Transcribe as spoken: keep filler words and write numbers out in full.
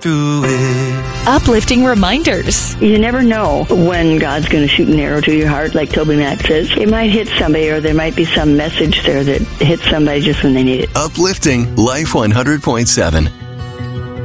through it. Uplifting reminders. You never know when God's going to shoot an arrow to your heart, like Toby Mac says. It might hit somebody, or there might be some message there that hits somebody just when they need it. Uplifting Life one hundred point seven.